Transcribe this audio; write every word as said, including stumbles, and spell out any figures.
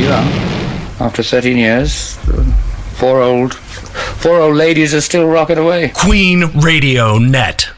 you know, after thirteen years, four old, four old ladies are still rocking away. Queen Radio Net.